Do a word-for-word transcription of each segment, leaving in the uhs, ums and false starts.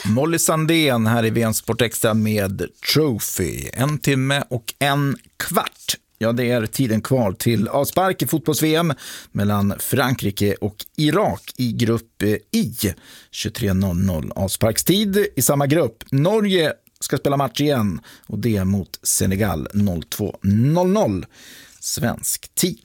Molly Sandén här i V M Sport Extra med Trophy. En timme och en kvart. Ja, det är tiden kvar till avspark i fotbolls-V M mellan Frankrike och Irak i grupp I. tjugotre noll noll avsparkstid i samma grupp. Norge ska spela match igen och det mot Senegal två noll noll svensk tid.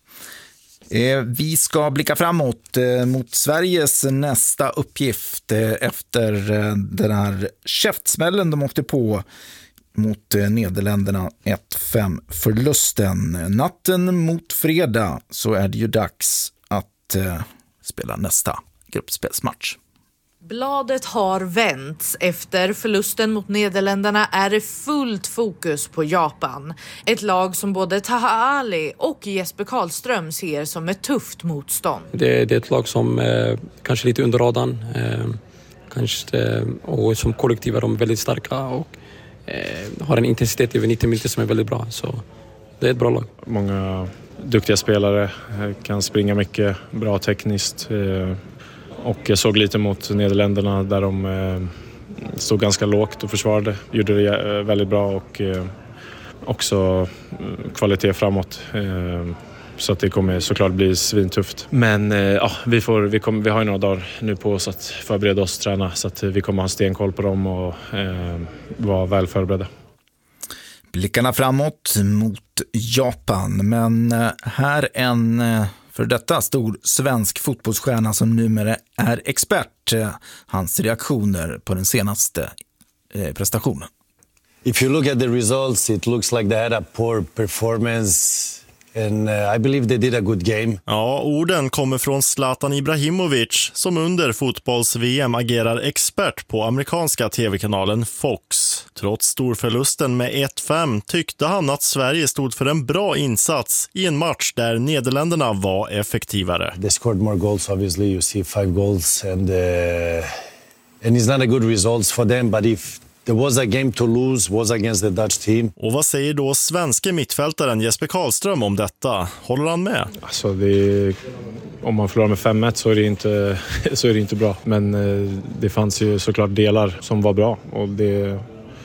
Vi ska blicka framåt mot Sveriges nästa uppgift efter den här käftsmällen de åkte på mot Nederländerna ett fem förlusten. Natten mot fredag så är det ju dags att spela nästa gruppspelsmatch. Bladet har vänts. Efter förlusten mot Nederländerna är det fullt fokus på Japan. Ett lag som både Taha Ali och Jesper Karlström ser som ett tufft motstånd. Det, det är ett lag som eh, kanske lite under radarn. Eh, kanske, eh, och som kollektiv är de väldigt starka och eh, har en intensitet över nittio minuter som är väldigt bra. Så det är ett bra lag. Många duktiga spelare, kan springa mycket, bra tekniskt. Eh, Och jag såg lite mot Nederländerna där de eh, stod ganska lågt och försvarade. Gjorde det väldigt bra och eh, också kvalitet framåt. Eh, så att det kommer såklart bli svintufft. Men eh, ja, vi, får, vi, kommer, vi har ju några dagar nu på oss att förbereda oss och träna. Så att vi kommer ha stenkoll på dem och eh, vara väl förberedda. Blickarna framåt mot Japan. Men här en... För detta stor svensk fotbollsstjärna som numera är expert, hans reaktioner på den senaste eh, prestationen. If you look at the results, it looks like they had a poor performance and uh, I believe they did a good game. Ja, orden kommer från Zlatan Ibrahimovic som under fotbolls-V M agerar expert på amerikanska tv-kanalen Fox. Trots storförlusten med ett fem tyckte han att Sverige stod för en bra insats i en match där Nederländerna var effektivare. They scored more goals, obviously. You see five goals and, uh, and it's not a good results for them, but if there was a game to lose, was against the Dutch team. Och vad säger då svenska mittfältaren Jesper Karlström om detta? Håller han med? Alltså det, om man förlorar med fem ett så är det inte, så är det inte bra. Men det fanns ju såklart delar som var bra. Och det,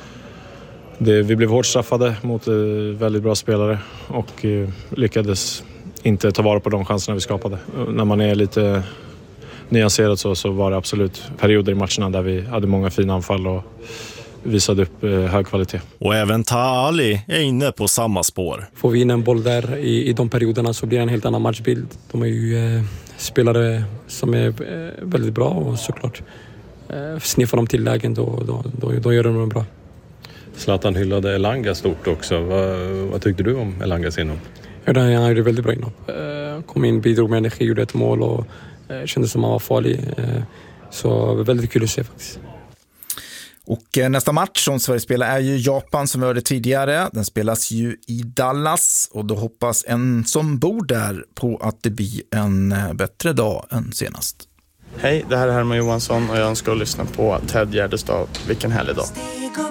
det, vi blev hårt straffade mot väldigt bra spelare och lyckades inte ta vara på de chanserna vi skapade. När man är lite nyanserad så, så var det absolut perioder i matcherna där vi hade många fina anfall och visade upp hög kvalitet. Och även Taha Ali är inne på samma spår. Får vi in en boll där i, i de perioderna så blir det en helt annan matchbild. De är ju eh, spelare som är eh, väldigt bra och såklart eh, sniffar de till lägen då, då, då, då gör de det bra. Zlatan hyllade Elanga stort också. Vad, vad tyckte du om Elangas inhopp? Ja, han gjorde väldigt bra inhopp. Eh, kom in, bidrog med energi, gjorde ett mål och eh, kände som han var farlig. Eh, så väldigt kul att se faktiskt. Och nästa match som Sverige spelar är ju Japan som vi hörde tidigare. Den spelas ju i Dallas och då hoppas en som bor där på att det blir en bättre dag än senast. Hej, det här är Herman Johansson och jag önskar att lyssna på Ted Gärdestad. Vilken härlig dag.